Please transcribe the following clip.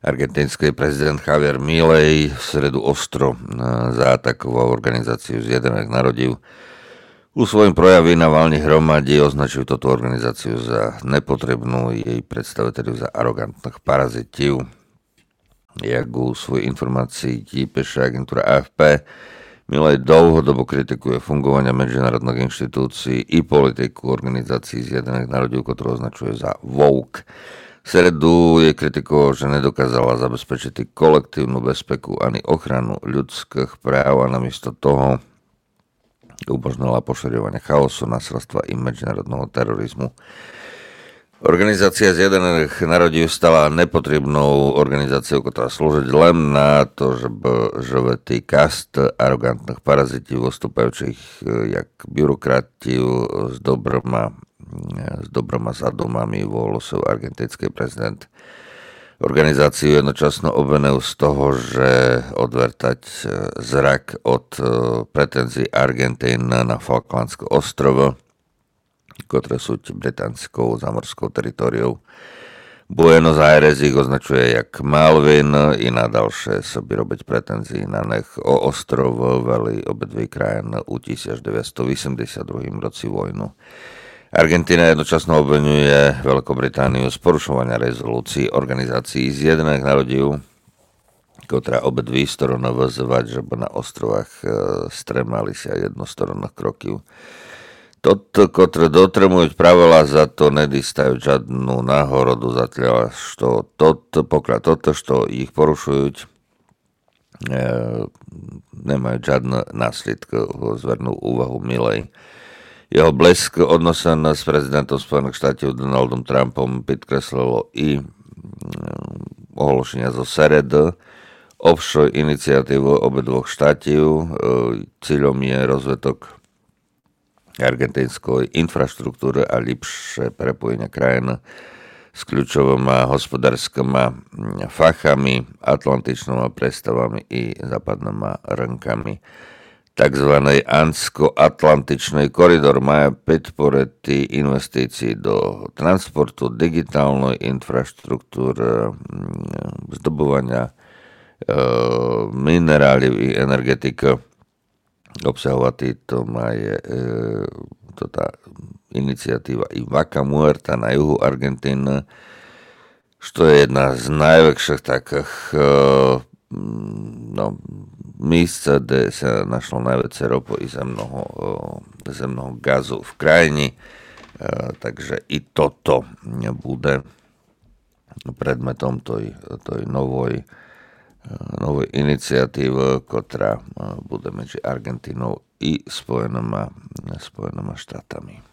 Argentínsky prezident Javier Milei v stredu ostro zaatakoval organizáciu Zjednotených národov. U svojom projavy na valnej hromade označujú túto organizáciu za nepotrebnú, jej predstaviteľov za arogantných parazitív. Jak u svojej informácií píše agentúra AFP, Milei dlhodobo kritikuje fungovania medzinárodných inštitúcií i politiku organizácií Zjednotených národov, ktorú označuje za woke. V stredu je kritikou, že nedokázala zabezpečiť kolektívnu bezpeku ani ochranu ľudských práv a namiesto toho umožnila pošerovanie chaosu, násilstva i medzinárodného terorizmu. Organizácia Zjednotených národov stala nepotrebnou organizáciou, ktorá slúžiť len na to, že tý kast arogantných parazitov vystupujúcich jak byrokratiu s dobroma zadumami volosov argentínsky prezident. Organizáciu jednočasno obvinujú z toho, že odvertať zrak od pretenzií Argentín na Falklandské ostrovo, ktoré sú británskou zámorskou teritoriou. Buenos Aires ich označuje jak Malvin i na ďalšie soby robiť pretenzii na nech o ostrov veli obedví krajín u 1982 roci vojnu. Argentína jednočasno obviňuje Veľkú Britániu z porušovania rezolúcií organizácií Zjednotených národov, ktorá obedví strany vyzývať, že na ostrovách stremali sa jednostranných krokov. Ktoré dotrmujú pravila, za to nedýstajú žiadnu náhorodu, zatiaľ, što što ich porušujú, nemajú žiadne následky, zvernú úvahu Milei. Jeho blesk odnosen s prezidentom Spojených štátov Donaldom Trumpom podkreslilo i ohlášenia zo Seredy, offshore iniciatívu obidvoch štátov. Cieľom je rozvetok argentínskej infraštruktúry a lepšie prepojenia krajín s kľúčovými hospodárskymi fachami, atlantičnými prestavami i západnými rnkami. Takzvaný Andsko-atlantičný koridor má podporiť investícií do transportu, digitálnej infraštruktúry, zdobovania mineráliv i energetika. Obsahovať to má tá iniciatíva i Vaca Muerta na juhu Argentíny, što je jedna z najväčších takých místa, kde sa našlo najväčšie ropo i zemného gazu v krajine. Takže i toto bude predmetom tej novej iniciatívy, ktorá bude medzi Argentínou i Spojenými štátami.